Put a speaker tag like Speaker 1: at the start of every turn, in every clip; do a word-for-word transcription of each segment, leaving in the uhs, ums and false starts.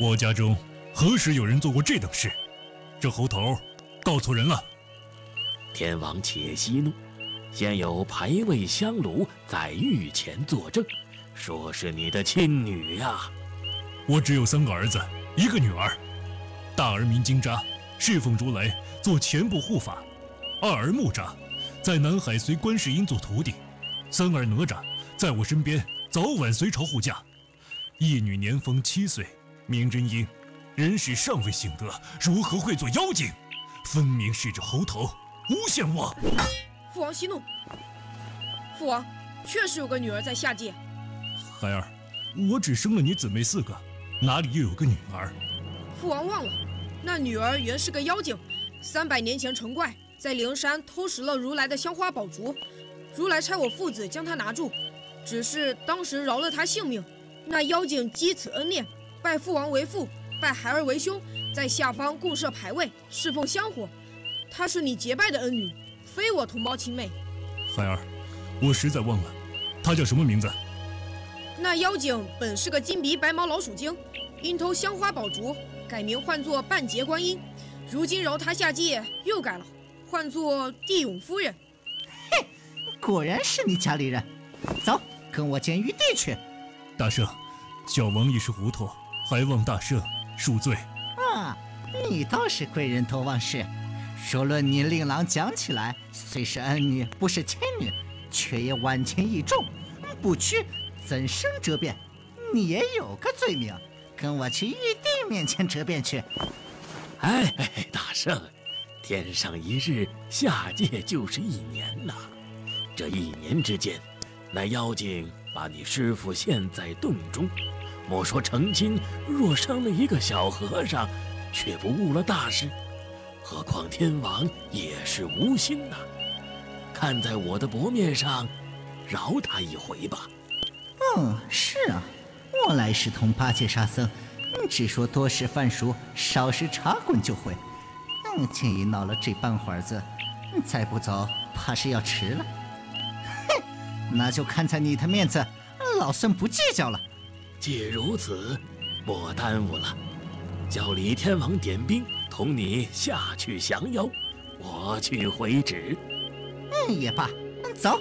Speaker 1: 我家中何时有人做过这等事？这猴头告错人了。
Speaker 2: 天王且息怒，先有牌位香炉在御前作证，说是你的亲女呀、啊。
Speaker 1: 我只有三个儿子，一个女儿。大儿名金吒，侍奉如来做前部护法；二儿木吒，在南海随观世音做徒弟；三儿哪吒，在我身边早晚随朝护驾。一女年丰七岁，名真英，人世尚未醒得，如何会做妖精？分明是只猴头诬陷我。
Speaker 3: 父王息怒。父王，确实有个女儿在下界。
Speaker 1: 孩儿，我只生了你姊妹四个，哪里又有个女儿？
Speaker 3: 父王忘了，那女儿原是个妖精，三百年前成怪，在灵山偷食了如来的香花宝烛，如来差我父子将她拿住，只是当时饶了她性命。那妖精积此恩念，拜父王为父，拜孩儿为兄，在下方供设牌位，侍奉香火。她是你结拜的恩女，非我同胞亲妹。
Speaker 1: 孩儿，我实在忘了，她叫什么名字？
Speaker 3: 那妖精本是个金鼻白毛老鼠精，因偷香花宝烛，改名唤作半截观音。如今饶她下界，又改了，唤作地涌夫人。
Speaker 4: 嘿，果然是你家里人。走，跟我见玉帝去。
Speaker 1: 大圣，小王一时糊涂，还望大圣恕罪。
Speaker 4: 啊，你倒是贵人多忘事。说论你令郎讲起来，虽是恩女，不是亲女，却也万千义重，不屈怎生折辩？你也有个罪名，跟我去玉帝面前折辩去。
Speaker 2: 哎，大圣，天上一日，下界就是一年呐。这一年之间，那妖精把你师父陷在洞中，莫说成亲，若生了一个小和尚，却不误了大事。何况天王也是无心呐、啊，看在我的薄面上，饶他一回吧。
Speaker 4: 嗯，是啊，我来时同八戒沙僧，只说多事犯熟，少时茶滚就回。嗯，竟已闹了这半会儿子，再不走，怕是要迟了。哼，那就看在你的面子，老孙不计较了。
Speaker 2: 既如此，莫耽误了，叫李天王点兵，同你下去降妖，我去回旨。
Speaker 4: 嗯，也罢，走。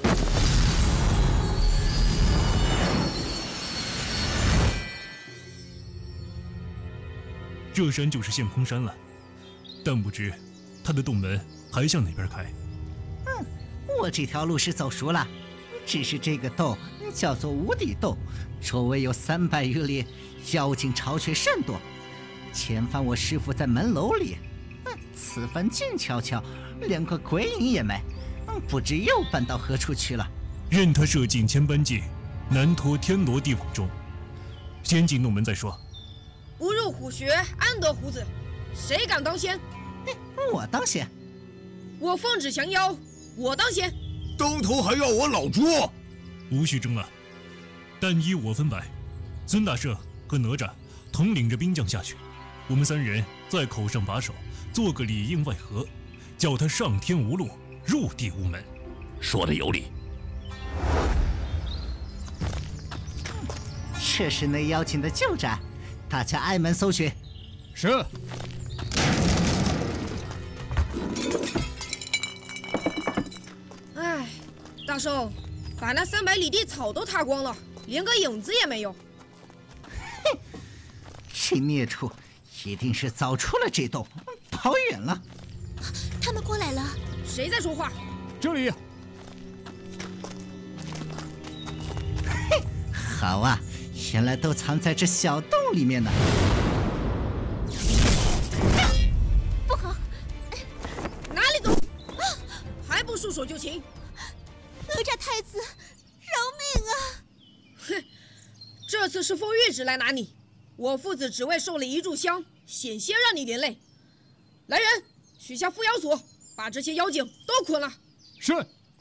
Speaker 1: 这山就是陷空山了，但不知他的洞门还向哪边开。
Speaker 4: 嗯，我这条路是走熟了，只是这个洞叫做无底洞，周围有三百余里，妖精巢穴甚多。前番我师父在门楼里，嗯，此番静悄悄，连个鬼影也没，嗯，不知又搬到何处去了。
Speaker 1: 任他射尽千般计，难脱天罗地网中。先进洞门再说。
Speaker 3: 不入虎穴，安得虎子？谁敢当先？
Speaker 4: 我当先。
Speaker 3: 我奉旨降妖，我当先。
Speaker 5: 当头还要我老捉？
Speaker 1: 无需争了，但依我分摆，孙大圣和哪吒统领着兵将下去，我们三人在口上把守，做个里应外合，叫他上天无路，入地无门。
Speaker 2: 说得有理。
Speaker 4: 这是那妖精的旧宅，大家挨门搜寻。
Speaker 1: 是。
Speaker 3: 哎，大圣，把那三百里地草都踏光了，连个影子也没有。
Speaker 4: 哼，这孽畜一定是早出了这洞，跑远了。
Speaker 6: 他们过来了。
Speaker 3: 谁在说话？
Speaker 1: 这里。
Speaker 4: 嘿，好啊，原来都藏在这小洞里面呢。
Speaker 6: 不好！
Speaker 3: 哪里走？啊、还不束手就擒！
Speaker 6: 哪吒太子，饶命啊！
Speaker 3: 哼，这次是奉谕旨来拿你，我父子只为受了一炷香，险些让你连累。来人，取下缚妖索，把这些妖精都捆了。
Speaker 1: 是。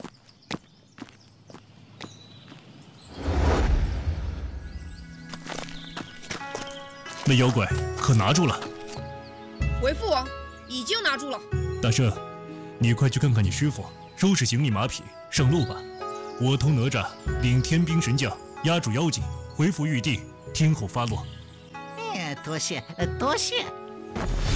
Speaker 1: 那妖怪可拿住了？
Speaker 3: 回父王，已经拿住了。
Speaker 1: 大圣，你快去看看你师父，收拾行李马匹，上路吧。我同哪吒领天兵神将压住妖精，回复玉帝，听候发落。
Speaker 4: 哎， 多谢，多谢。